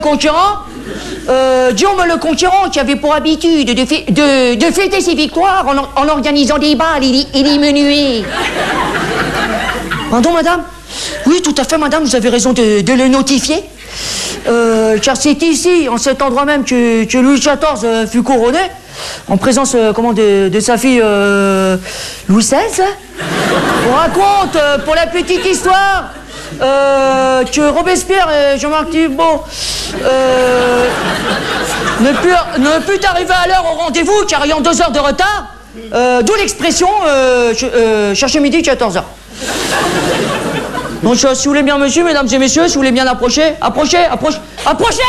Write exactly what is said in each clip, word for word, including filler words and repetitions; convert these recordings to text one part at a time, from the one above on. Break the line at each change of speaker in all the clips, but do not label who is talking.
Conquérant, euh, Guillaume le Conquérant, qui avait pour habitude de, de, de fêter ses victoires en, en organisant des balles et, et des menuets. Pardon, madame? Oui, tout à fait, madame, vous avez raison de, de le notifier. Euh, car c'est ici, en cet endroit même, que, que Louis quatorze euh, fut couronné, en présence euh, comment, de, de sa fille euh, Louis seize. On raconte, euh, pour la petite histoire, euh, que Robespierre et Jean-Marc Thibault euh, ne purent ne put arriver à l'heure au rendez-vous, car ayant deux heures de retard, euh, d'où l'expression euh, euh, chercher midi quatorze heures. Donc, si vous voulez bien, monsieur, mesdames et messieurs, si vous voulez bien approcher, approchez, approchez, approchez!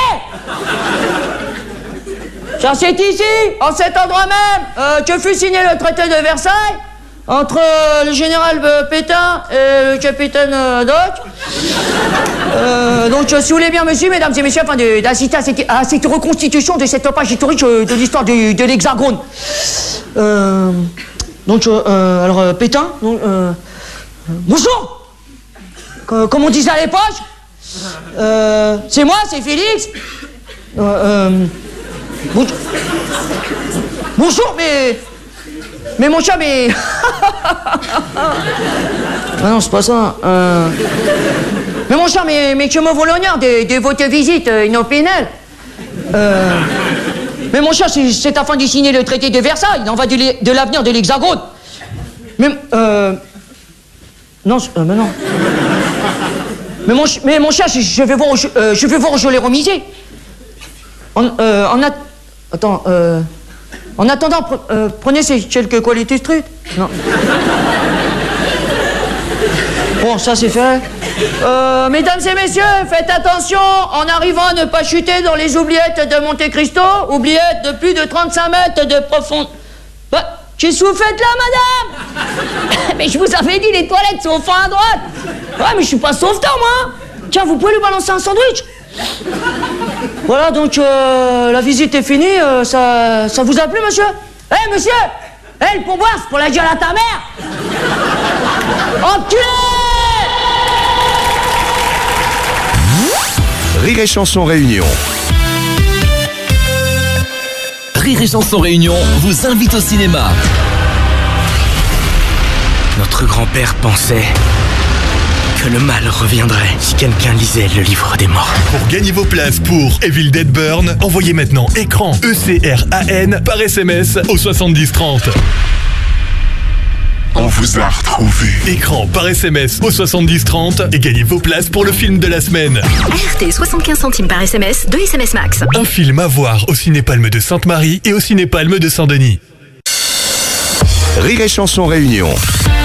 Car c'est ici, en cet endroit même, euh, que fut signé le traité de Versailles entre euh, le général euh, Pétain et le capitaine euh, Doc. Euh, donc, si vous voulez bien, monsieur, mesdames et messieurs, afin d'assister à cette, à cette reconstitution de cette page historique euh, de l'histoire de, de l'Hexagone. Euh, donc, euh, alors, euh, Pétain, donc, euh, bonjour! Comme on disait à l'époque, euh, c'est moi, c'est Félix. Euh, euh, bon, bonjour, mais... Mais mon chat, mais... Ah non, c'est pas ça. Euh, mais mon chat, mais, mais que me vaut l'honneur de, de votre visite euh, inopinelle. Euh, mais mon chat, c'est afin de signer le traité de Versailles. Il en va de l'avenir de l'Hexagone. Mais... Euh, non, euh, mais non. Mais mon, mais mon chat, je, je vais voir, euh, je vais voir où je l'ai remisé. En, euh, en, a, attends, euh, en attendant, pre, euh, prenez ces quelques qualités trucs. Non. Bon, ça c'est fait. Euh, mesdames et messieurs, faites attention en arrivant à ne pas chuter dans les oubliettes de Monte Cristo, oubliettes de plus de trente-cinq mètres de profondeur. Bah, qu'est-ce que vous faites là, madame? Mais je vous avais dit, les toilettes sont au fond à droite. Ouais, mais je suis pas sauveteur, moi. Tiens, vous pouvez lui balancer un sandwich? Voilà, donc euh, la visite est finie. Euh, ça, ça vous a plu, monsieur? Eh, hey, monsieur! Eh, hey, le pourboire, c'est pour la gueule à ta mère! Enculé!
Rire et Chanson Réunion.
Rire et Chanson Réunion vous invite au cinéma.
Notre grand-père pensait que le mal reviendrait si quelqu'un lisait le livre des morts.
Pour gagner vos places pour Evil Dead Burn, envoyez maintenant écran E C R A N par S M S au soixante-dix trente.
On vous a retrouvé.
Écran par S M S au soixante-dix trente et gagnez vos places pour le film de la semaine.
A R T soixante-quinze centimes par S M S, deux S M S max.
Un film à voir au Ciné-Palme de Sainte-Marie et au Ciné-Palme de Saint-Denis.
Rire et Chanson Réunion.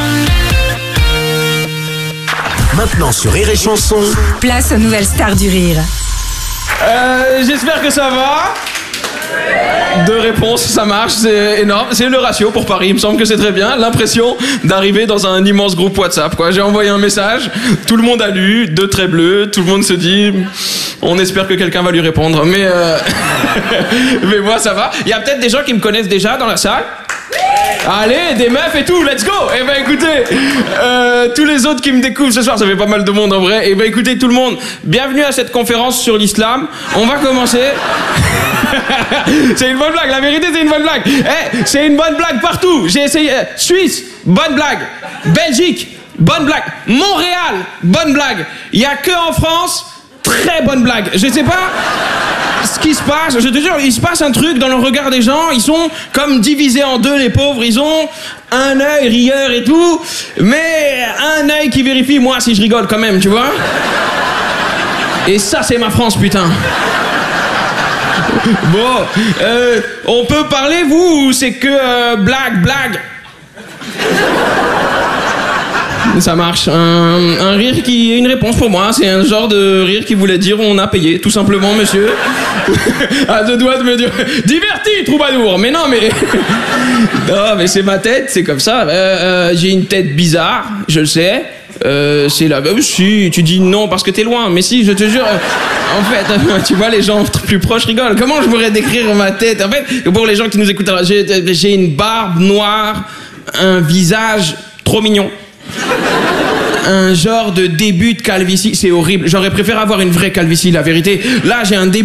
Maintenant sur Rire et Chanson.
Place aux nouvelles stars du rire.
Euh, j'espère que ça va. Deux réponses, ça marche, c'est énorme. C'est le ratio pour Paris, il me semble que c'est très bien. L'impression d'arriver dans un immense groupe WhatsApp, quoi. J'ai envoyé un message, tout le monde a lu, deux traits bleus, tout le monde se dit, on espère que quelqu'un va lui répondre. Mais, euh... mais moi, ça va. Il y a peut-être des gens qui me connaissent déjà dans la salle. Allez, des meufs et tout, let's go. Eh ben écoutez, euh, tous les autres qui me découvrent ce soir, ça fait pas mal de monde en vrai. Eh ben écoutez tout le monde, bienvenue à cette conférence sur l'islam. On va commencer. C'est une bonne blague, la vérité c'est une bonne blague. Eh, c'est une bonne blague partout. J'ai essayé. Suisse, bonne blague. Belgique, bonne blague. Montréal, bonne blague. Il y a que en France, très bonne blague. Je sais pas ce qui se passe, je te jure, il se passe un truc dans le regard des gens, ils sont comme divisés en deux, les pauvres, ils ont un œil rieur et tout, mais un œil qui vérifie, moi, si je rigole quand même, tu vois. Et ça, c'est ma France, putain. Bon, euh, on peut parler, vous, ou c'est que euh, blague, blague? Ça marche. Un, un rire qui est une réponse pour moi. C'est un genre de rire qui voulait dire on a payé, tout simplement, monsieur. À deux doigts de me dire diverti, troubadour. Mais non, mais non, mais c'est ma tête, c'est comme ça. Euh, euh, j'ai une tête bizarre, je le sais. Euh, c'est là. Euh, si, tu dis non parce que t'es loin. Mais si, je te jure. Euh, en fait, tu vois, les gens plus proches rigolent. Comment je pourrais décrire ma tête? En fait, pour les gens qui nous écoutent, j'ai, j'ai une barbe noire, un visage trop mignon. un genre de début de calvitie. C'est horrible. J'aurais préféré avoir une vraie calvitie, la vérité. Là, j'ai un début